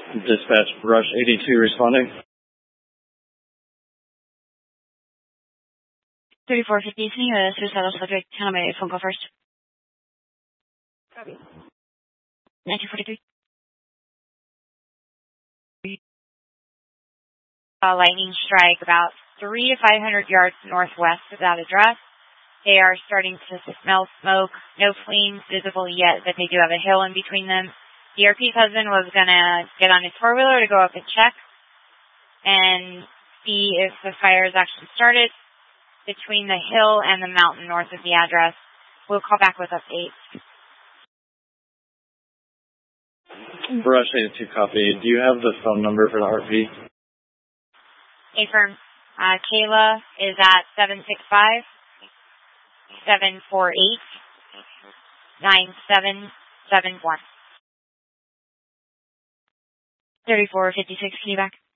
Dispatch, Brush 82 responding. 3450, suicidal subject, tell me phone call first. Copy. 1943. Lightning strike about 300 to 500 yards northwest of that address. They are starting to smell smoke. No flames visible yet, but they do have a hill in between them. DRP's husband was going to get on his four-wheeler to go up and check and see if the fire is actually started between the hill and the mountain north of the address. We'll call back with updates. Brush 82 copy. Do you have the phone number for the RP? Affirm. Kayla is at 765-748-9771. 3456, can you back?